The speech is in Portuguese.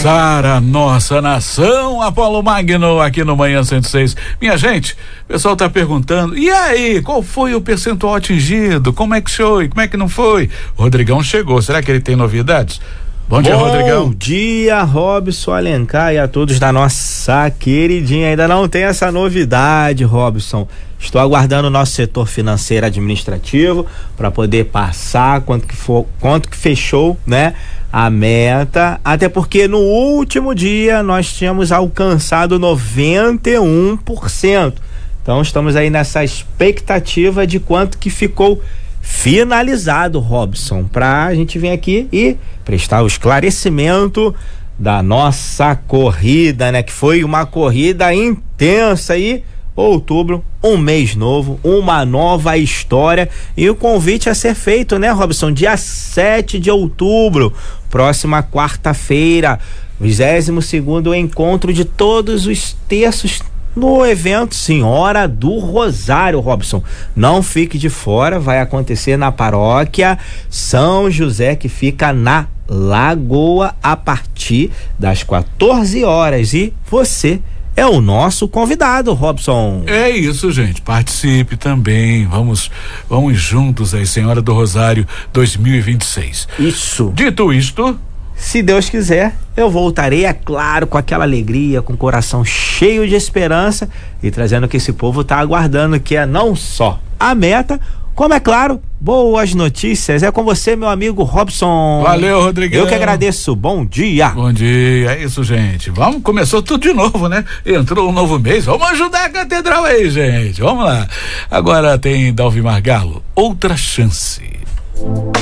abraçar a nossa nação, Apolo Magno, aqui no Manhã 106. Minha gente, o pessoal tá perguntando, e aí, qual foi o percentual atingido? Como é que foi? Como é que não foi? O Rodrigão chegou, será que ele tem novidades? Bom dia, Rodrigão. Bom dia, Robson Alencar, e a todos da nossa queridinha. Ainda não tem essa novidade, Robson. Estou aguardando o nosso setor financeiro administrativo para poder passar quanto que fechou, né, a meta, até porque no último dia nós tínhamos alcançado 91%. Então estamos aí nessa expectativa de quanto que ficou finalizado, Robson, para a gente vir aqui e prestar o esclarecimento da nossa corrida, né? Que foi uma corrida intensa aí. Outubro, um mês novo, uma nova história e o convite a ser feito, né, Robson? Dia 7 de outubro, próxima quarta-feira, 22º encontro de todos os terços no evento Senhora do Rosário, Robson. Não fique de fora, vai acontecer na paróquia São José, que fica na Lagoa, a partir das 14 horas. E você é o nosso convidado, Robson. É isso, gente. Participe também. Vamos juntos aí, Senhora do Rosário 2026. Isso. Dito isto, se Deus quiser, eu voltarei, é claro, com aquela alegria, com o coração cheio de esperança e trazendo o que esse povo tá aguardando, que é não só a meta, como, é claro, boas notícias. É com você, meu amigo Robson. Valeu, Rodrigão. Eu que agradeço. Bom dia. Bom dia. É isso, gente. Começou tudo de novo, né? Entrou um novo mês. Vamos ajudar a catedral aí, gente. Vamos lá. Agora tem Dalvimar Galo, Outra Chance.